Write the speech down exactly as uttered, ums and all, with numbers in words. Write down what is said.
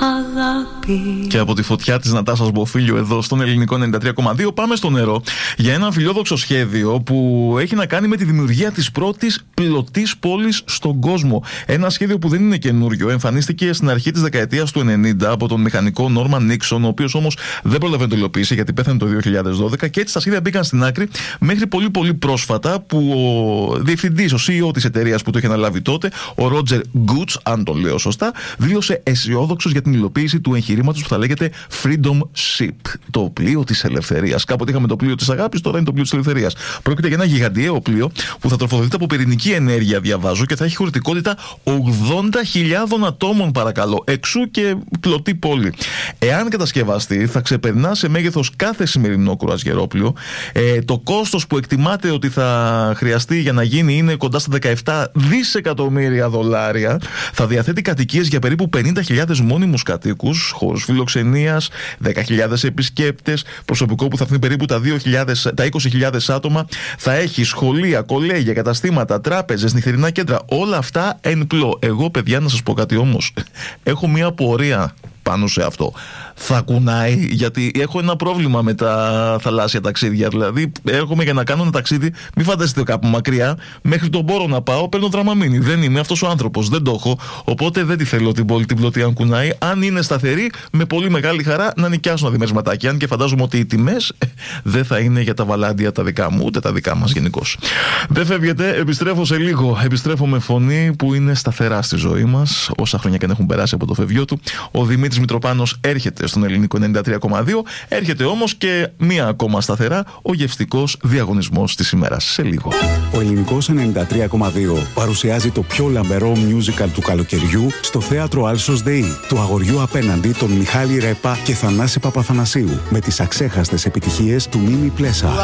αγάπη. Και από τη φωτιά της Νατάσας Μποφίλιου εδώ στον Ελληνικό ενενήντα τρία κόμμα δύο πάμε στο νερό για ένα φιλόδοξο σχέδιο που έχει να κάνει με τη δημιουργία της πρώτης πλωτής πόλης στον κόσμο. Ένα σχέδιο που δεν είναι καινούριο. Εμφανίστηκε στην αρχή της δεκαετίας του ενενήντα από τον μηχανικό Νόρμαν Νίξον, ο οποίος όμως δεν πρόλαβε να το υλοποιήσει γιατί πέθανε το δύο χιλιάδες δώδεκα, και έτσι τα σχέδια μπήκαν στην άκρη μέχρι πολύ πολύ πρόσφατα που ο διευθυντής, ο σι ι ο της εταιρείας που το είχε αναλάβει τότε, ο Ρότζερ Γκούτς, αν το λέω σωστά, δήλωσε αισιόδοξος για την υλοποίηση του εγχειρήματος που θα λέγεται Freedom Ship, το πλοίο της ελευθερίας. Κάποτε είχαμε το πλοίο της αγάπης, τώρα είναι το πλοίο της ελευθερίας. Πρόκειται για ένα γιγαντιαίο πλοίο που θα τροφοδοτείται από πυρηνική ενέργεια, διαβάζω, και θα έχει χωρητικότητα ογδόντα χιλιάδων ατόμων, παρακαλώ. Εξού και πλωτή πόλη. Εάν κατασκευαστεί, θα ξεπερνά σε μέγεθος κάθε σημερινό κουρασγερόπλοιο. Ε, το κόστος που εκτιμάται ότι θα χρειαστεί για να γίνει είναι κοντά στα δεκαεπτά δισεκατομμύρια δολάρια. Θα διαθέτει κατοικίες για περίπου πενήντα χιλιάδες μόνιμους κατοίκους, χώρους φιλοξενίας, δέκα χιλιάδες επισκέπτες, προσωπικό που θα φθηνεί περίπου τα, δύο χιλιάδες, τα είκοσι χιλιάδες άτομα. Θα έχει σχολεία, κολέγια, καταστήματα, τράπεζες, νυχτερινά κέντρα. Όλα αυτά εν πλώ. Εγώ, παιδιά, να σας πω κάτι όμως. Έχω μία απορία πάνω σε αυτό. Θα κουνάει, γιατί έχω ένα πρόβλημα με τα θαλάσσια ταξίδια. Δηλαδή, έρχομαι για να κάνω ένα ταξίδι, μην φανταστείτε κάπου μακριά, μέχρι τον Πόρο να πάω, παίρνω Δραμαμίνη. Δεν είμαι αυτός ο άνθρωπος, δεν το έχω. Οπότε δεν τη θέλω την πόλη την πλωτή αν κουνάει. Αν είναι σταθερή, με πολύ μεγάλη χαρά να νοικιάσω ένα διμερσματάκι. Αν και φαντάζομαι ότι οι τιμές δεν θα είναι για τα βαλάντια τα δικά μου, ούτε τα δικά μας γενικώς. Δεν φεύγετε, επιστρέφω σε λίγο. Επιστρέφω με φωνή που είναι σταθερά στη ζωή μας, όσα χρόνια και αν έχουν περάσει από το φευγιό του. Ο Δημήτρης Μητροπάνος έρχεται στον Ελληνικό ενενήντα τρία κόμμα δύο, έρχεται όμως και μία ακόμα σταθερά, ο γευστικός διαγωνισμός της ημέρας. Σε λίγο. Ο Ελληνικός ενενήντα τρία κόμμα δύο παρουσιάζει το πιο λαμπερό musical του καλοκαιριού στο θέατρο Άλσος ΔΕΗ, του αγοριού απέναντι, τον Μιχάλη Ρέπα και Θανάση Παπαθανασίου, με τις αξέχαστες επιτυχίες του Μίμη Πλέσα.